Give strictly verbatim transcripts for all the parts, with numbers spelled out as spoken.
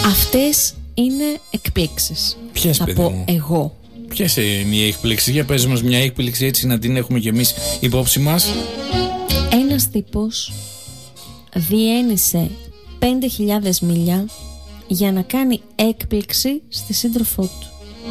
Αυτές είναι εκπλήξεις. Ποιες, θα παιδί πω μου? εγώ. Ποιες είναι οι εκπλήξεις? Για πες μας μια έκπληξη έτσι να την έχουμε κι εμείς υπόψη μας. Ένας τύπος διένυσε πέντε χιλιάδες μίλια για να κάνει έκπληξη στη σύντροφό του.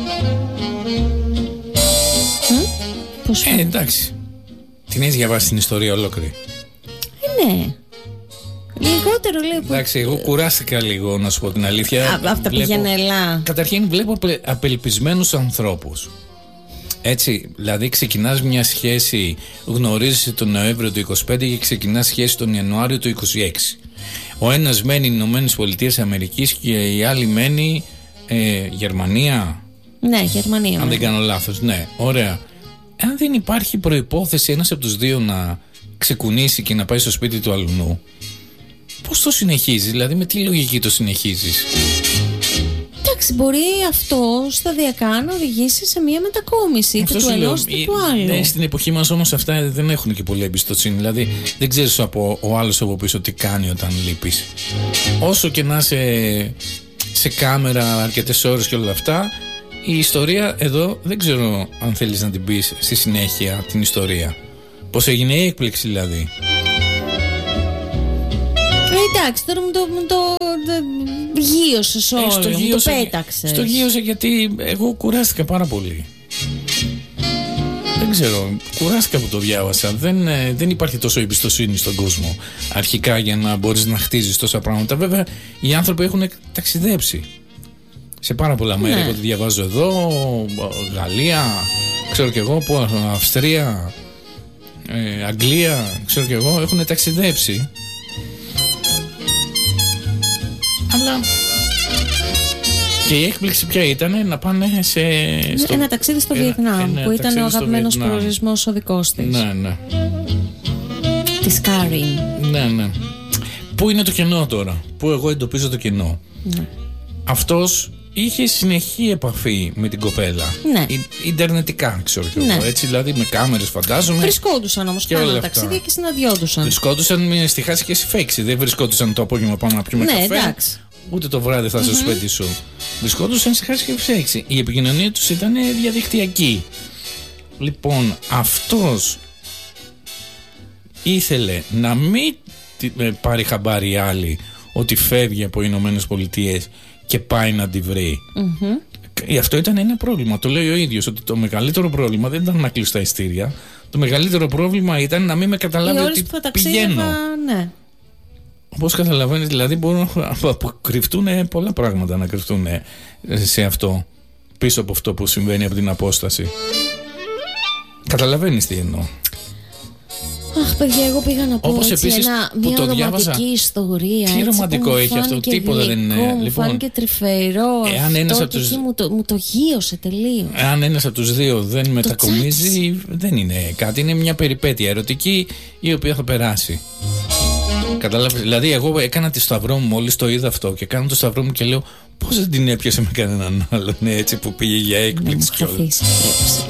ε, Πώς Ε, εντάξει. Την έχεις διαβάσει την ιστορία ολόκληρη? Ε, ναι. Λιγότερο λέει που... Εντάξει, εγώ κουράστηκα λίγο, να σου πω την αλήθεια. Α, αυτά πήγαινε ελά. Καταρχήν βλέπω απε- απελπισμένους ανθρώπους. Έτσι, δηλαδή ξεκινάς μια σχέση, γνωρίζεσαι τον Νοέμβριο του είκοσι πέντε και ξεκινάς σχέση τον Ιανουάριο του είκοσι έξι. Ο ένας μένει στις Ηνωμένες Πολιτείες Αμερικής και η άλλη μένει ε, Γερμανία. Ναι, Γερμανία. Αν ναι. δεν κάνω λάθος, ναι, ωραία. Αν δεν υπάρχει προϋπόθεση ένας από τους δύο να ξεκουνήσει και να πάει στο σπίτι του αλουνού, πώς το συνεχίζεις, δηλαδή με τι λογική το συνεχίζεις? Εντάξει, μπορεί αυτό σταδιακά να οδηγήσει σε μια μετακόμιση είτε του ενός είτε του άλλου. Ναι, στην εποχή μας όμως αυτά δεν έχουν και πολύ εμπιστοσύνη. Δηλαδή δεν ξέρεις από, ο άλλος από πίσω τι κάνει όταν λείπεις. Όσο και να είσαι σε κάμερα αρκετές ώρες και όλα αυτά, η ιστορία εδώ δεν ξέρω αν θέλεις να την πεις στη συνέχεια την ιστορία. Πώς έγινε η έκπληξη δηλαδή? Ε, εντάξει, τώρα μου το, μου το, το γείωσες όλο, Ε, στο μου γείωσε, το πέταξες. Στο γείωσε γιατί εγώ κουράστηκα πάρα πολύ. Δεν ξέρω, κουράστηκα που το διάβασα. Δεν, ε, δεν υπάρχει τόσο εμπιστοσύνη στον κόσμο αρχικά για να μπορείς να χτίζεις τόσα πράγματα. Βέβαια, οι άνθρωποι έχουν ταξιδέψει σε πάρα πολλά μέρη. Ναι. Εγώ τη διαβάζω εδώ, Γαλλία, ξέρω κι εγώ, που, Αυστρία, ε, Αγγλία, ξέρω κι εγώ, έχουν ταξιδέψει. Αλλά και η έκπληξη ποια ήταν? Να πάνε σε στο... ένα ταξίδι στο ένα, Βιετνάμ ένα που ήταν ο αγαπημένος Βιετνάμ. προορισμός ο δικός της. Ναι, ναι. Της Κάριν. Ναι, ναι. Πού είναι το κενό τώρα? Πού εγώ εντοπίζω το κενό? Ναι. Αυτός είχε συνεχή επαφή με την κοπέλα. Ναι. Ι- Ιντερνετικά, ξέρω κι εγώ. Ναι. Έτσι, δηλαδή με κάμερες, φαντάζομαι. Βρισκόντουσαν όμως, Και όλα κάνανε αυτά. ταξίδια και συναντιόντουσαν. Βρισκόντουσαν με στη χάση και στη φέξη. Δεν βρισκόντουσαν το απόγευμα πάνω να πιούμε Ναι, καφέ. εντάξει. Ούτε το βράδυ θα είσαι στο σπίτι σου. Βρισκόντουσαν στη χάση και στη φέξη. Η επικοινωνία τους ήταν διαδικτυακή. Λοιπόν, αυτός ήθελε να μην τη- ε, πάρει χαμπάρι η άλλη ότι φεύγει από οι Ηνωμένες Πολιτείες και πάει να τη βρει. Mm-hmm. Αυτό ήταν ένα πρόβλημα. Το λέει ο ίδιος ότι το μεγαλύτερο πρόβλημα δεν ήταν να κλείσει τα ειστήρια. Το μεγαλύτερο πρόβλημα ήταν να μην με καταλάβει Οι ότι ώρες που θα πηγαίνω. ταξίδευα, ναι. Όπως καταλαβαίνεις, δηλαδή μπορούν να κρυφτούν πολλά πράγματα, να κρυφτούν σε αυτό, πίσω από αυτό που συμβαίνει από την απόσταση. Καταλαβαίνεις τι εννοώ? Αχ, παιδιά, εγώ πήγα να πω Όπως έτσι επίσης ένα, που μια το ρομαντική διάβαζα. ιστορία. Τι έτσι, ρομαντικό που μου έχει αυτό? φάνηκε Τίποτα δεν είναι. γλυκό, μου Λοιπόν, φάνηκε τρυφερό. εάν ένας αυτό από τους- και εκεί μου το, μου το γείωσε τελείως. Αν ένας από τους δύο δεν μετακομίζει, δεν είναι κάτι. Είναι μια περιπέτεια ερωτική η οποία θα περάσει. Κατάλαβες? Δηλαδή, εγώ έκανα τη σταυρό μου μόλις το είδα αυτό και κάνω το σταυρό μου και λέω πώς δεν την έπιασε με κανέναν άλλον έτσι που πήγε για Να μου έκπληξη κιόλας. χαθείς.